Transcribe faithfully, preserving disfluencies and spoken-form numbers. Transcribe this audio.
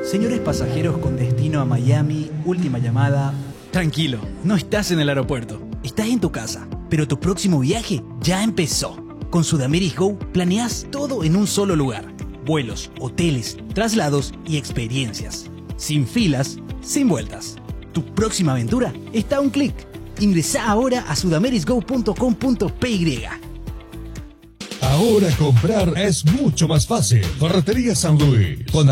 Señores pasajeros con destino a Miami, última llamada. Tranquilo, no estás en el aeropuerto, estás en tu casa, pero tu próximo viaje ya empezó. Con Sudameric Go planeas todo en un solo lugar. Vuelos, hoteles, traslados y experiencias. Sin filas, sin vueltas. Tu próxima aventura está a un clic. Ingresá ahora a sudameric go punto com punto p y. Ahora comprar es mucho más fácil. Ferretería San Luis. Con